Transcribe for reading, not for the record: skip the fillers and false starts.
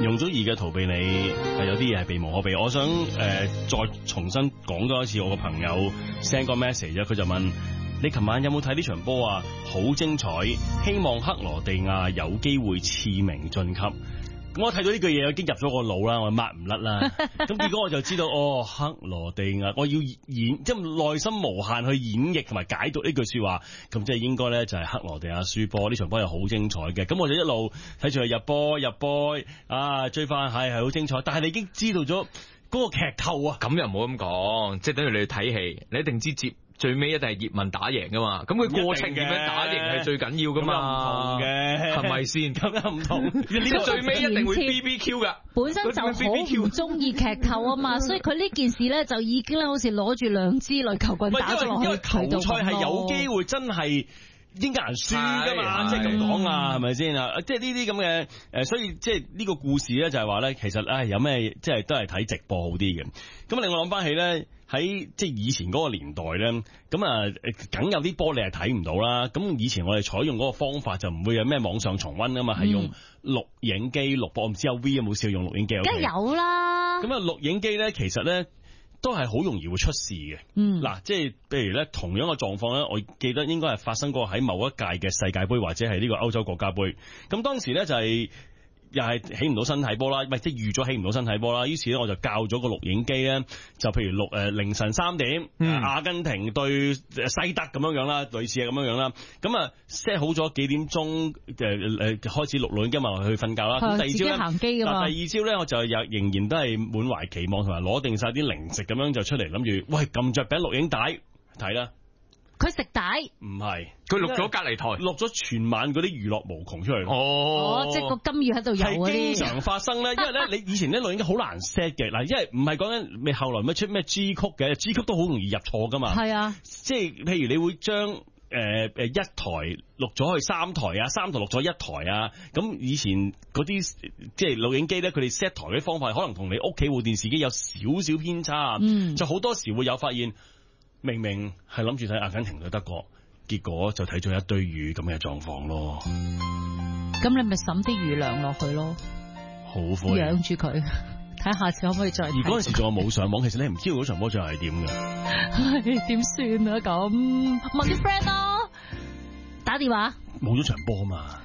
容祖兒嘅逃避你係有啲嘢係避無可避。我想再重新講多一次，我個朋友 send 個 message 啫，佢就問你琴晚有冇睇呢場波啊？好精彩，希望克羅地亞有機會次名晉級。咁我睇到呢句嘢已經入咗個腦啦，我抹唔甩啦。咁結果我就知道，克羅地亞，我要演，即係內心無限去演繹同埋解讀呢句說話。咁即係應該咧就係克羅地亞輸波，呢場波又好精彩嘅。咁我就一路睇住佢入波啊，追翻係好精彩。但係你已經知道咗嗰個劇透啊。 咁又唔好咁講，即係等於你去睇戲，你一定知接最尾一定係葉問打贏噶嘛，咁佢過程點樣打贏係最緊要噶嘛， 唔同嘅係咪先？ 咁又唔同， 呢個最尾一定會 BBQ 噶， 本身就好唔中意劇透啊嘛，所以佢呢件事咧就已經咧好似攞住兩支壘球棍打咗落去。 因為球賽係有機會真係英格蘭輸噶嘛，即係咁講啊，係咪先啊？即係呢啲咁嘅所以即係呢個故事咧就係話咧，其實有咩即係都係睇直播好啲嘅。咁令我諗翻起咧。喺即係以前嗰個年代咧，咁啊，梗有啲波你係睇唔到啦。咁以前我哋採用嗰個方法就唔會有咩網上重溫啊嘛，係用錄影機錄播。我唔知有 V 有冇試過用錄影機？ 梗係有啦。咁錄影機咧，其實咧都係好容易會出事嘅。嗱，即係譬如咧，同樣嘅狀況咧，我記得應該係發生過喺某一屆嘅世界盃或者係呢個歐洲國家盃。咁當時咧就係。又係起唔到身體波啦，即係預咗起唔到身體波啦。於是咧我就校咗個錄影機咧，就譬如凌晨3點，阿根廷對西德咁樣樣啦，類似係咁樣樣啦。咁啊 set 好咗幾點鐘開始錄影機嘛，去瞓覺啦。咁第二朝咧行機㗎嘛。第二朝咧我就仍然都係滿懷期望，同埋攞定晒啲零食咁樣就出嚟諗住，喂，撳着餅錄影帶睇啦。 佢食帶？唔係， 佢錄咗隔離台， 錄咗全晚嗰啲娛樂無窮出嚟。 即係個金魚喺度游嗰啲。 係經常發生咧，因為咧你以前咧錄影機好難 set 嘅，嗱，因為唔係講緊你後來咩出咩 G 曲嘅，G 曲都好容易入錯噶嘛。係啊，即係譬如你會將一台錄咗去3台啊，3台錄咗1台啊，咁以前嗰啲即係錄影機咧，佢哋 set 台嘅方法可能同你屋企部電視機有少少偏差，就好多時會有發現。明明係諗住睇阿根廷對德國，結果就睇咗一堆魚咁嘅狀況咯。 咁你咪抌啲魚糧落去咯， 好灰養住佢，睇下次可唔可以再睇。 而嗰陣時仲有冇上網，其實你唔知道嗰場波最後係點嘅。 唉，點算啊咁？問啲 friend 咯，打電話。 冇咗場波嘛。